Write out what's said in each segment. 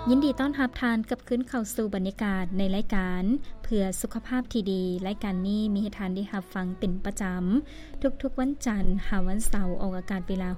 ยินดีต้อนรับทานกับขึ้นเข้าสู่บรรยากาศในรายการเพื่อสุขภาพที่ดีรายการนี้มีให้ทานได้รับฟังเป็นประจำทุกๆวันจันทร์หาวันเสาร์ออกอากาศเวลา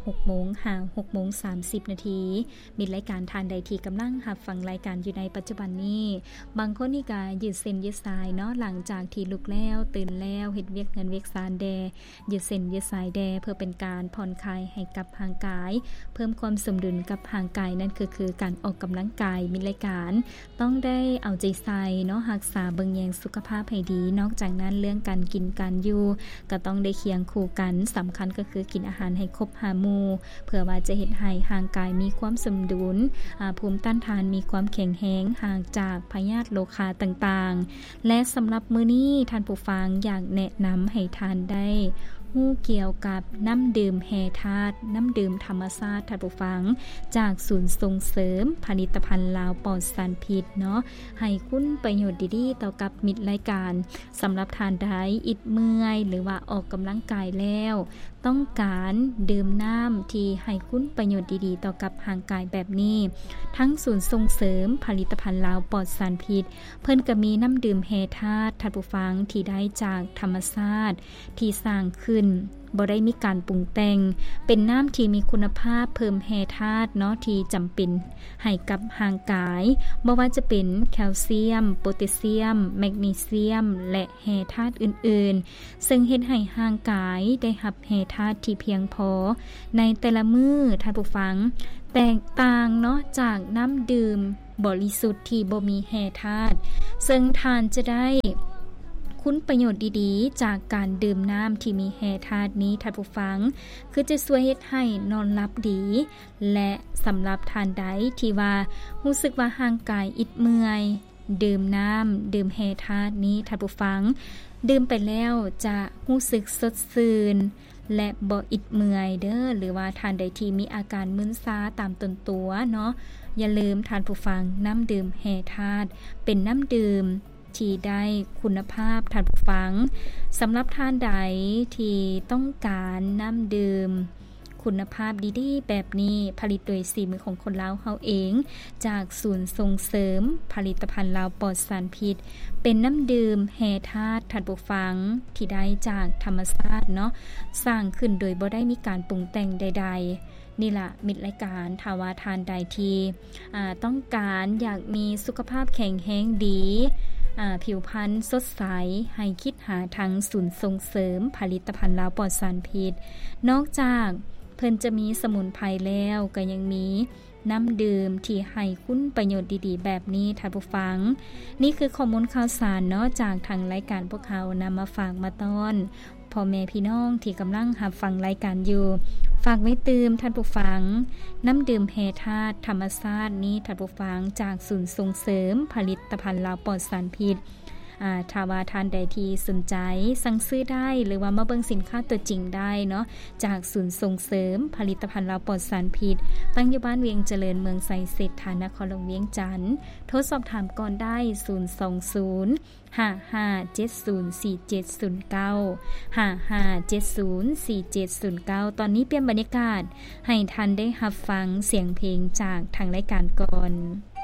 6:30 นาทีมีรายการทานใดที่กำลังรับฟังรายการอยู่ในปัจจุบันนี้บางคนนี่ก็ยืดเส้นยืดสายเนาะหลังจากที่ลุกแล้วตื่นแล้วเฮ็ดเวียกเงินเวียกสารแดยืดเส้นยืดสายแดเพื่อเป็นการผ่อนคลายให้กับร่างกายเพิ่มความสมดุลกับร่างกายนั่นคือการออกกำลังกายมีรายการต้องได้เอาใจใส่เนาะรักษาเบิ่งแยงสุขภาพให้ดีนอกจากนั้นเรื่องการกินการอยู่ก็ต้องได้เคียงคู่กันสำคัญก็คือกินอาหารให้ครบ5หมู่เพื่อว่าจะเฮ็ดให้ร่างกายมีความสมดุลภูมิต้านทานมีความแข็งแรงห่างจากพยาธิโรคาต่างๆและสำหรับมื้อนี้ท่านผู้ฟังอยากแนะนำให้ทานได้ฮู้เกี่ยวกับน้ำดื่มแฮธาตุน้ำดื่มธรรมชาติท่านผู้ฟังจากศูนย์ส่งเสริมผลิตภัณฑ์ลาวปลอดสารพิษเนาะให้คุณประโยชน์ดีๆต่อกับมิตรรายการสำหรับทานได้อิดเมื่อยหรือว่าออกกำลังกายแล้วต้องการดื่มน้ำที่ให้คุณประโยชน์ดีๆต่อกับร่างกายแบบนี้ทั้งศูนย์ส่งเสริมผลิตภัณฑ์ลาวปลอดสารพิษเพิ่นก็มีน้ำดื่มแฮธาตุท่านผู้ฟังที่ได้จากธรรมชาติที่สร้างขึ้นบ่ได้มีการปรุงแต่งเป็นน้ำที่มีคุณภาพเพิ่มแฮธาตุเนาะที่จำเป็นให้กับร่างกายบ่ว่าจะเป็นแคลเซียมโพแทสเซียมแมกนีเซียมและแฮธาตุอื่นๆซึ่งเฮ็ดให้ร่างกายได้รับแฮธาตุที่เพียงพอในแต่ละมื้อท่านผู้ฟังแตกต่างเนาะจากน้ำดื่มบริสุทธิ์ที่บ่มีแฮธาตุซึ่งทานจะได้คุณประโยชน์ดีๆจากการดื่มน้ำที่มีแฮธาตุนี้ท่านผู้ฟังคือจะช่วยเฮ็ดให้นอนหลับดีและสำหรับทานใดที่ว่ารู้สึกว่าร่างกายอิดเมื่อยดื่มน้ำดื่มแฮธาตุนี้ท่านผู้ฟังดื่มไปแล้วจะรู้สึกสดชื่นและบ่อิดเมื่อยเด้อหรือว่าทานใดที่มีอาการมึนชาตามต้นตัวเนาะอย่าลืมทานผู้ฟังน้ำดื่มแฮธาตุเป็นน้ำดื่มที่ได้คุณภาพท่านผู้ฟังสำหรับท่านใดที่ต้องการน้ำดื่มคุณภาพดีๆแบบนี้ผลิตโดยสีมือของคนลาวเฮาเองจากศูนย์ส่งเสริมผลิตภัณฑ์ลาวปลอดสารพิษเป็นน้ำดื่มแฮธาตุท่านผู้ฟังที่ได้จากธรรมชาติเนาะสร้างขึ้นโดยบ่ได้มีการปรุงแต่งใดๆนี่ล่ะมิตรรายการทาวาทานใดที่ต้องการอยากมีสุขภาพแข็งแรงดีผิวพรรณสดใสให้คิดหาทางศูนย์ส่งเสริมผลิตภัณฑ์ลาวปลอดสารพิษนอกจากเพิ่นจะมีสมุนไพรแล้วก็ยังมีน้ำดื่มที่ให้คุณประโยชน์ดีๆแบบนี้ท่านผู้ฟังนี่คือข้อมูลข่าวสารเนาะจากทางรายการพวกเขานำมาฝากมาต้อนพ่อแม่พี่น้องที่กำลังรับฟังรายการอยู่ฝากไว้ตื่มท่านผู้ฟังน้ำดื่มแฮธาตุธรรมชาตินี้ท่านผู้ฟังจากศูนย์ส่งเสริมผลิตภัณฑ์ลาวปลอดสารพิษถ้าว่าท่านใดที่สนใจสั่งซื้อได้หรือว่ามาเบิ่งสินค้าตัวจริงได้เนาะจากศูนย์ส่งเสริมผลิตภัณฑ์ลาวปลอดสารพิษตั้งอยู่บ้านเวียงเจริญเมืองไสเศรษฐานครหลวงเวียงจันทน์โทรสอบถามก่อนได้02055704709 ตอนนี้เปลี่ยนบรรยากาศให้ท่านได้รับฟังเสียงเพลงจากทางรายการก่อน